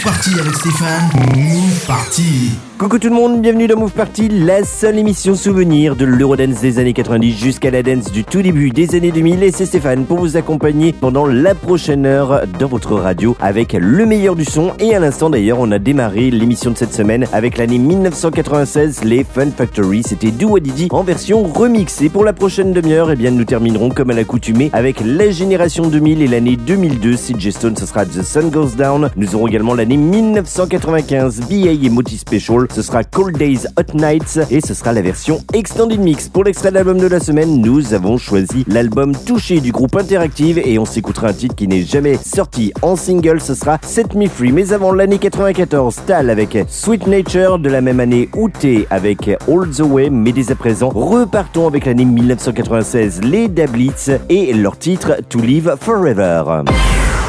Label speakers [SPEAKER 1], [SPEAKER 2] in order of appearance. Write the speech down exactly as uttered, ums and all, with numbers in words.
[SPEAKER 1] Move Party avec Stéphane. Move Party.
[SPEAKER 2] Coucou tout le monde, bienvenue dans Move Party, la seule émission souvenir de l'Eurodance des années quatre-vingt-dix jusqu'à la dance du tout début des années deux mille. Et c'est Stéphane pour vous accompagner pendant la prochaine heure dans votre radio avec le meilleur du son. Et à l'instant d'ailleurs, on a démarré l'émission de cette semaine avec l'année dix-neuf cent quatre-vingt-seize, les Fun Factory. C'était Do What Didi en version remixée. Pour la prochaine demi-heure, eh bien nous terminerons comme à l'accoutumée avec la génération deux mille et l'année deux mille deux. C J Stone, ce sera The Sun Goes Down. Nous aurons également l'année dix-neuf cent quatre-vingt-quinze, B A et Moti Special. Ce sera Cold Days, Hot Nights et ce sera la version Extended Mix. Pour l'extrait de l'album de la semaine, nous avons choisi l'album Touché du groupe Interactive et on s'écoutera un titre qui n'est jamais sorti en single, ce sera Set Me Free. Mais avant l'année quatre-vingt-quatorze, Tal avec Sweet Nature, de la même année Outé avec All The Way, mais dès à présent, repartons avec l'année dix-neuf cent quatre-vingt-seize, les Dablitz et leur titre To Live Forever.